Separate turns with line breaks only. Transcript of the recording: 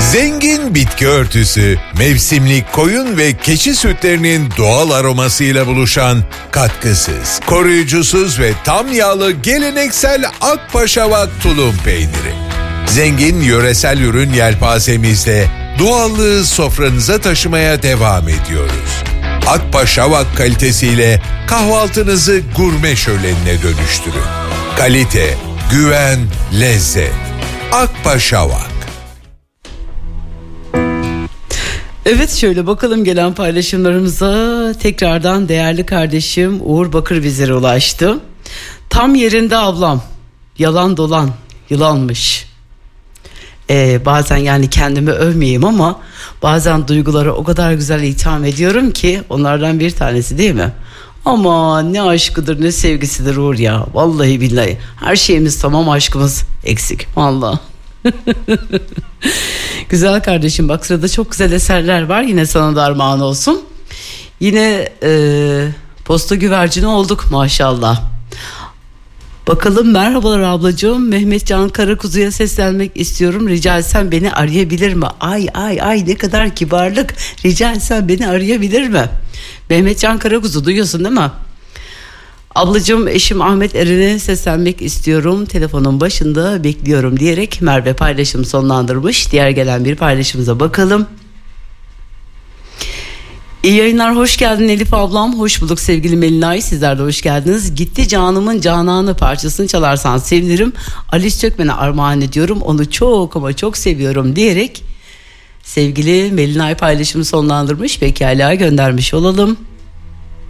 Zengin bitki örtüsü, mevsimlik koyun ve keçi sütlerinin doğal aromasıyla buluşan katkısız, koruyucusuz ve tam yağlı geleneksel Akpaşavak tulum peyniri. Zengin yöresel ürün yelpazemizde doğallığı sofranıza taşımaya devam ediyoruz. Akpaşavak kalitesiyle kahvaltınızı gurme şölenine dönüştürün. Kalite, güven, lezzet. Akpaşavak.
Evet, şöyle bakalım gelen paylaşımlarımıza. Tekrardan değerli kardeşim Uğur Bakır bizlere ulaştı. Tam yerinde ablam, yalan dolan yılanmış. Bazen yani kendimi övmeyeyim ama bazen duygulara o kadar güzel itham ediyorum ki, onlardan bir tanesi değil mi? Ama ne aşkıdır ne sevgisidir Uğur ya. Vallahi billahi her şeyimiz tamam, aşkımız eksik. Vallahi. Güzel kardeşim, bak sırada çok güzel eserler var. Yine sana da armağan olsun. Yine posta güvercini olduk maşallah. Bakalım, merhabalar ablacığım, Mehmet Can Karakuzu'ya seslenmek istiyorum, rica etsem beni arayabilir mi? Ay ne kadar kibarlık, rica etsem beni arayabilir mi? Mehmet Can Karakuzu, duyuyorsun değil mi? Ablacığım, eşim Ahmet Eren'e seslenmek istiyorum, telefonun başında bekliyorum diyerek Merve paylaşım sonlandırmış. Diğer gelen bir paylaşımıza bakalım. İyi yayınlar, hoş geldin Elif ablam. Hoş bulduk sevgili Melinay, sizler de hoş geldiniz. Gitti canımın cananı parçasını çalarsan sevinirim. Alice Çökmen'e armağan ediyorum, onu çok ama çok seviyorum diyerek sevgili Melinay paylaşımı sonlandırmış. Pekala, göndermiş olalım.